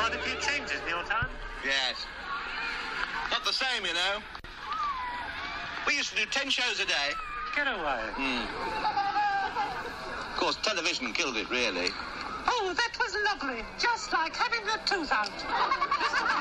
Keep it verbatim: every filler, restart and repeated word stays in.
Quite a few changes in your time. Yes. Not the same, you know. We used to do ten shows a day. Get away. Mm. Of course, television killed it, really. Oh, that was lovely. Just like having the tooth out.